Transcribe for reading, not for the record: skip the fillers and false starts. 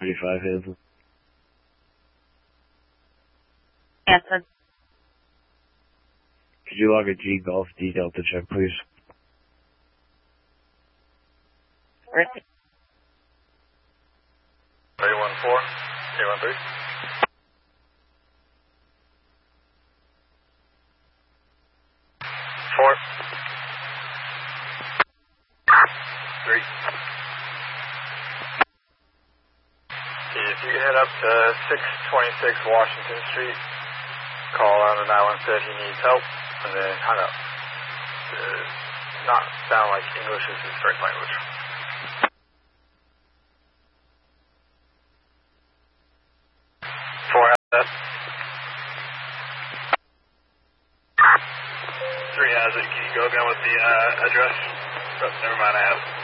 35 Hazel. Yes, sir. Could you log a G Golf D Delta check, please? Really? 314, 313. Four. Three. If you head up to 626 Washington Street, call on the 917 if he needs help, and then hang up. Does not sound like English is his first language. Four has it. Three has it. Can you go again with the address? Oh, never mind, I have it.